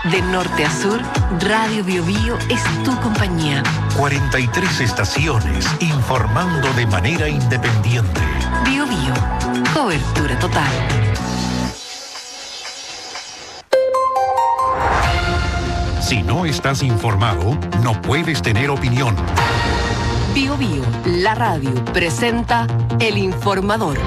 De norte a sur, Radio Biobío es tu compañía. 43 estaciones informando de manera independiente. Biobío, cobertura total. Si no estás informado, no puedes tener opinión. Biobío, la radio, presenta El Informador.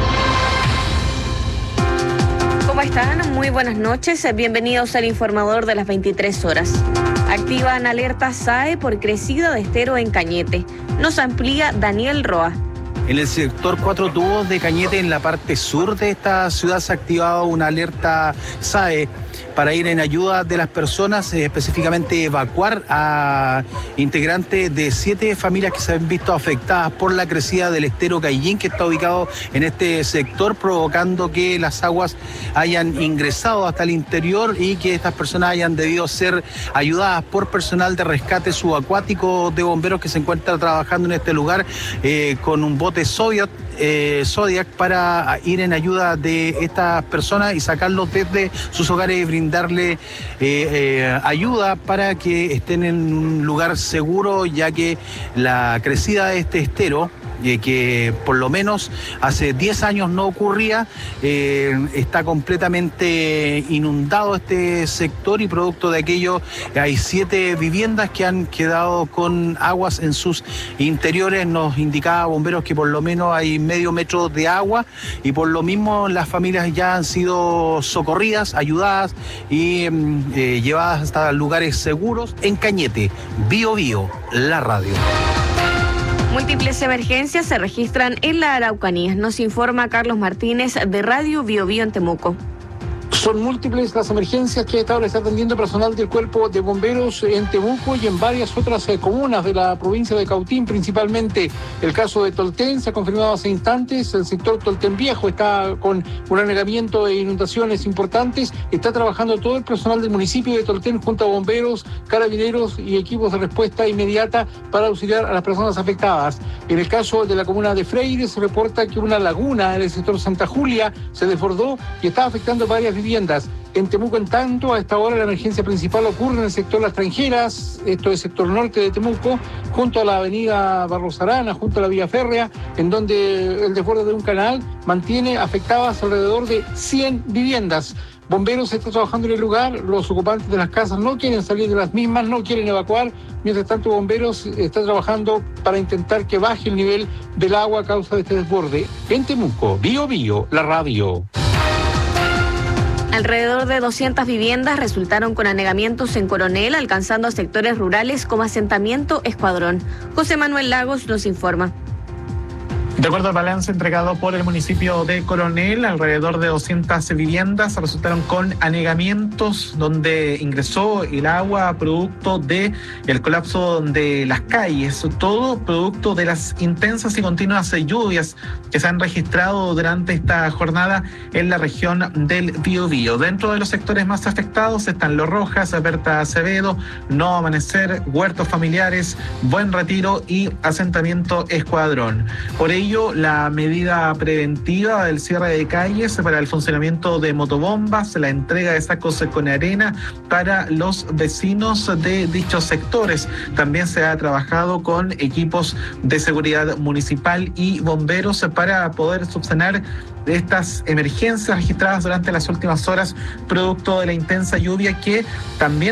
¿Cómo están? Muy buenas noches. Bienvenidos al Informador de las 23 horas. Activan alerta SAE por crecida de estero en Cañete. Nos amplía Daniel Roa. En el sector Cuatro Tubos de Cañete, en la parte sur de esta ciudad, se ha activado una alerta SAE para ir en ayuda de las personas, específicamente evacuar a integrantes de 7 familias que se han visto afectadas por la crecida del estero Cayllín, que está ubicado en este sector, provocando que las aguas hayan ingresado hasta el interior y que estas personas hayan debido ser ayudadas por personal de rescate subacuático de bomberos que se encuentra trabajando en este lugar con un bote Zodiac para ir en ayuda de estas personas y sacarlos desde sus hogares y brindarle ayuda para que estén en un lugar seguro, ya que la crecida de este estero, que por lo menos hace 10 años no ocurría, está completamente inundado este sector, y producto de aquello hay 7 viviendas que han quedado con aguas en sus interiores. Nos indicaba bomberos que por lo menos hay medio metro de agua, y por lo mismo las familias ya han sido socorridas, ayudadas y llevadas hasta lugares seguros. En Cañete, Biobío, la radio. Múltiples emergencias se registran en la Araucanía. Nos informa Carlos Martínez de Radio Biobío en Temuco. Son múltiples las emergencias que esta hora está atendiendo personal del Cuerpo de Bomberos en Temuco y en varias otras comunas de la provincia de Cautín, principalmente. El caso de Tolten se ha confirmado hace instantes. El sector Tolten Viejo está con un anegamiento de inundaciones importantes. Está trabajando todo el personal del municipio de Tolten junto a bomberos, carabineros y equipos de respuesta inmediata para auxiliar a las personas afectadas. En el caso de la comuna de Freire se reporta que una laguna en el sector Santa Julia se desbordó y está afectando varias viviendas. En Temuco, en tanto, a esta hora la emergencia principal ocurre en el sector Las Tranjeras, esto es sector norte de Temuco, junto a la avenida Barros Arana, junto a la vía férrea, en donde el desborde de un canal mantiene afectadas alrededor de 100 viviendas. Bomberos está trabajando en el lugar, los ocupantes de las casas no quieren salir de las mismas, no quieren evacuar. Mientras tanto, Bomberos está trabajando para intentar que baje el nivel del agua a causa de este desborde. En Temuco, Biobío, la radio. Alrededor de 200 viviendas resultaron con anegamientos en Coronel, alcanzando a sectores rurales como asentamiento Escuadrón. José Manuel Lagos nos informa. De acuerdo al balance entregado por el municipio de Coronel, alrededor de 200 viviendas resultaron con anegamientos donde ingresó el agua producto del colapso de las calles, todo producto de las intensas y continuas lluvias que se han registrado durante esta jornada en la región del Biobío. Dentro de los sectores más afectados están Los Rojas, Berta Acevedo, No Amanecer, Huertos Familiares, Buen Retiro y asentamiento Escuadrón. Por ello, la medida preventiva del cierre de calles para el funcionamiento de motobombas, la entrega de sacos con arena para los vecinos de dichos sectores. También se ha trabajado con equipos de seguridad municipal y bomberos para poder subsanar estas emergencias registradas durante las últimas horas, producto de la intensa lluvia que también